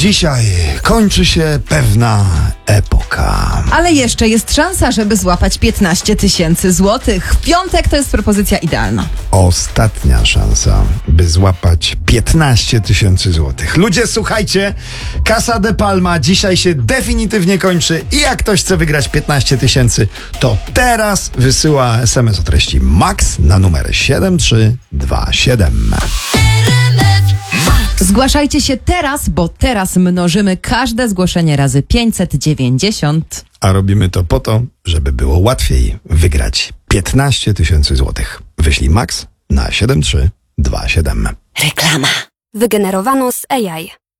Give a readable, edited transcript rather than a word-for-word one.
Dzisiaj kończy się pewna epoka. Ale jeszcze jest szansa, żeby złapać 15 000 złotych. W piątek to jest propozycja idealna. Ostatnia szansa, by złapać 15 000 złotych. Ludzie, słuchajcie, Casa de Palma dzisiaj się definitywnie kończy i jak ktoś chce wygrać 15 000, to teraz wysyła SMS o treści MAX na numer 7327. Zgłaszajcie się teraz, bo teraz mnożymy każde zgłoszenie razy 590. A robimy to po to, żeby było łatwiej wygrać 15 000 złotych. Wyślij MAX na 7327. Reklama. Wygenerowano z AI.